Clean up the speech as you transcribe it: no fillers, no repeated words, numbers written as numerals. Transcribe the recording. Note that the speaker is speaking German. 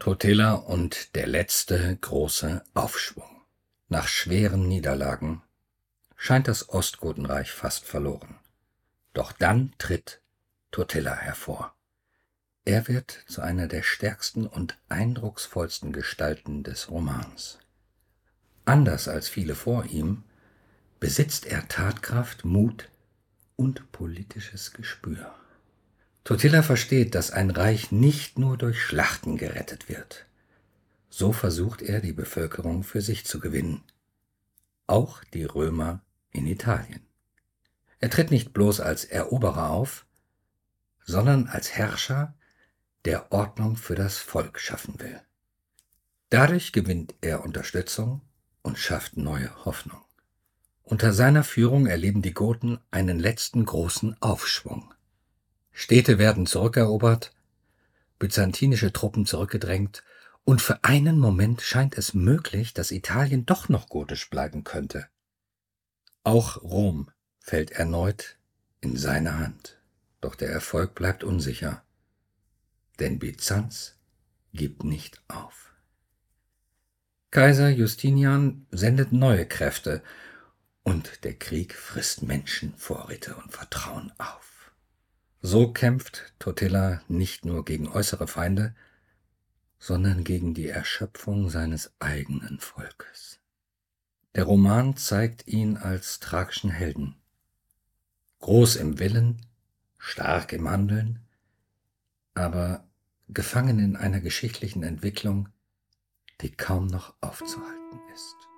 Totila und der letzte große Aufschwung. Nach schweren Niederlagen scheint das Ostgotenreich fast verloren. Doch dann tritt Totila hervor. Er wird zu einer der stärksten und eindrucksvollsten Gestalten des Romans. Anders als viele vor ihm besitzt er Tatkraft, Mut und politisches Gespür. Totila versteht, dass ein Reich nicht nur durch Schlachten gerettet wird. So versucht er, die Bevölkerung für sich zu gewinnen. Auch die Römer in Italien. Er tritt nicht bloß als Eroberer auf, sondern als Herrscher, der Ordnung für das Volk schaffen will. Dadurch gewinnt er Unterstützung und schafft neue Hoffnung. Unter seiner Führung erleben die Goten einen letzten großen Aufschwung. Städte werden zurückerobert, byzantinische Truppen zurückgedrängt, und für einen Moment scheint es möglich, dass Italien doch noch gotisch bleiben könnte. Auch Rom fällt erneut in seine Hand, doch der Erfolg bleibt unsicher, denn Byzanz gibt nicht auf. Kaiser Justinian sendet neue Kräfte, und der Krieg frisst Menschenvorräte und Vertrauen auf. So kämpft Totila nicht nur gegen äußere Feinde, sondern gegen die Erschöpfung seines eigenen Volkes. Der Roman zeigt ihn als tragischen Helden. Groß im Willen, stark im Handeln, aber gefangen in einer geschichtlichen Entwicklung, die kaum noch aufzuhalten ist.